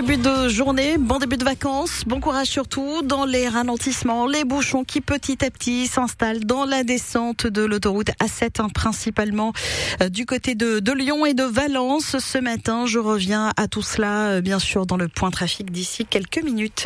début de journée, bon début de vacances, bon courage surtout dans les ralentissements, les bouchons qui petit à petit s'installent dans la descente de l'autoroute A7, principalement du côté de Lyon et de Valence. Ce matin, je reviens à tout cela, bien sûr, dans le point trafic d'ici quelques minutes.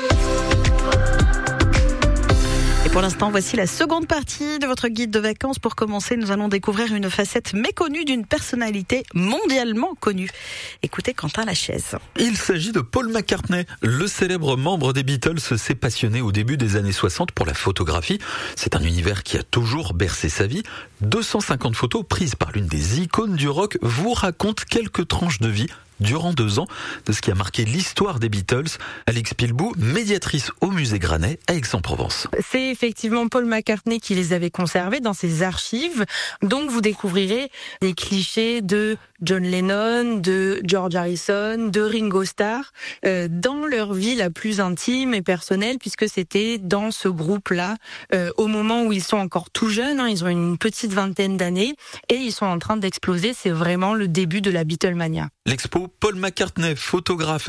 Pour l'instant, voici la seconde partie de votre guide de vacances. Pour commencer, nous allons découvrir une facette méconnue d'une personnalité mondialement connue. Écoutez Quentin Lachaise. Il s'agit de Paul McCartney. Le célèbre membre des Beatles s'est passionné au début des années 60 pour la photographie. C'est un univers qui a toujours bercé sa vie. 250 photos prises par l'une des icônes du rock vous racontent quelques tranches de vie durant 2 ans de ce qui a marqué l'histoire des Beatles. Alix Pilbou, médiatrice au musée Granet à Aix-en-Provence. C'est effectivement Paul McCartney qui les avait conservés dans ses archives. Donc vous découvrirez des clichés de John Lennon, de George Harrison, de Ringo Starr, dans leur vie la plus intime et personnelle, puisque c'était dans ce groupe-là, au moment où ils sont encore tout jeunes, ils ont une petite vingtaine d'années, et ils sont en train d'exploser. C'est vraiment le début de la Beatlemania. L'expo Paul McCartney, photographe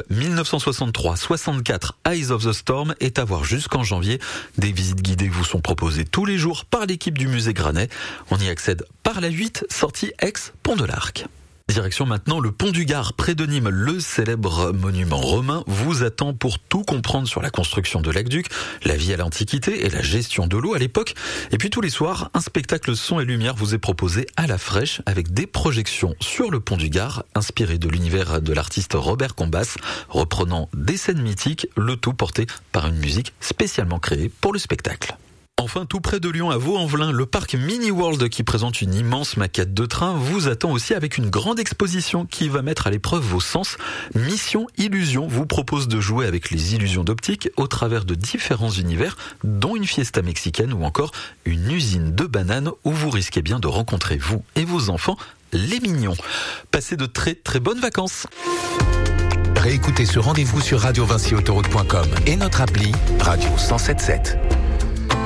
1963-64, Eyes of the Storm, est à voir jusqu'en janvier. Des visites guidées vous sont proposées tous les jours par l'équipe du musée Granet. On y accède par la 8, sortie Aix-Pont de l'Arc. Direction maintenant le Pont du Gard, près de Nîmes. Le célèbre monument romain vous attend pour tout comprendre sur la construction de l'aqueduc, la vie à l'Antiquité et la gestion de l'eau à l'époque. Et puis tous les soirs, un spectacle son et lumière vous est proposé à la fraîche avec des projections sur le Pont du Gard, inspiré de l'univers de l'artiste Robert Combas, reprenant des scènes mythiques, le tout porté par une musique spécialement créée pour le spectacle. Enfin, tout près de Lyon, à Vaux-en-Velin, le parc Mini World, qui présente une immense maquette de train, vous attend aussi avec une grande exposition qui va mettre à l'épreuve vos sens. Mission Illusion vous propose de jouer avec les illusions d'optique au travers de différents univers, dont une fiesta mexicaine ou encore une usine de bananes où vous risquez bien de rencontrer, vous et vos enfants, les mignons. Passez de très très bonnes vacances. Réécoutez ce rendez-vous sur radiovinciautoroute.com et notre appli Radio 107.7.